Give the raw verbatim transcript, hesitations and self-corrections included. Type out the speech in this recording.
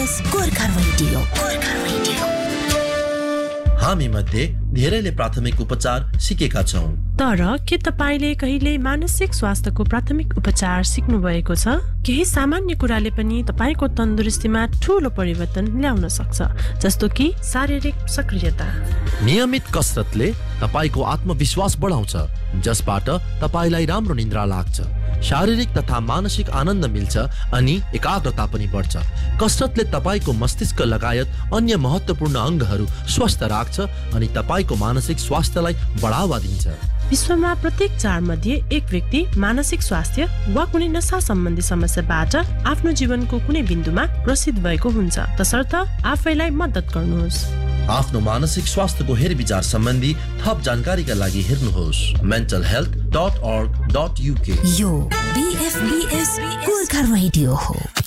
S Gorkha radio Gorkha radio. हामी मध्ये धेरैले प्राथमिक उपचार सिकेका छौं, तर के तपाईले कहिले मानसिक स्वास्थ्यको प्राथमिक उपचार सिक्नु भएको छ? केही सामान्य कुराले पनि तपाईको तन्दुरुस्तीमा ठूलो परिवर्तन ल्याउन सक्छ, जस्तो कि शारीरिक सक्रियता। नियमित कसरतले तपाईको आत्मविश्वास बढाउँछ, जसबाट तपाईलाई राम्रो निद्रा लाग्छ, शारीरिक तथा मानसिक आनन्द मिल्छ अनि एकाग्रता पनि बढ्छ। कसरतले तपाईको मस्तिष्क लगायत अन्य महत्त्वपूर्ण अङ्गहरू स्वस्थ राख्छ अनि तपाईको मानसिक स्वास्थ्यलाई बढावा दिन्छ। विश्वमा प्रत्येक चार मध्ये एक व्यक्ति मानसिक स्वास्थ्य वा कुनै नशा सम्बन्धी समस्याबाट आफ्नो जीवनको कुनै बिन्दुमा ग्रसित भएको हुन्छ। तसर्थ आफैलाई मद्दत गर्नुहोस्। आफ्नो मानसिक स्वास्थ्यको हेरविचार सम्बन्धी थप जानकारीका लागि हेर्नुहोस् mental health dot org dot uk। यो बीएफबीएस गोर्खा रेडियो हो।